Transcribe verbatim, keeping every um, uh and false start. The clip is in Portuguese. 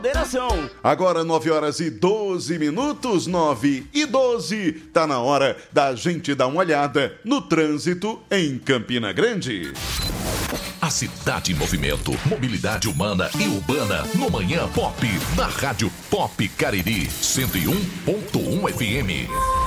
Agora nove horas e doze minutos, nove e doze. Tá na hora da gente dar uma olhada no trânsito em Campina Grande. A cidade em movimento, mobilidade humana e urbana no Manhã Pop, da Rádio Pop Cariri, cento e um ponto um F M.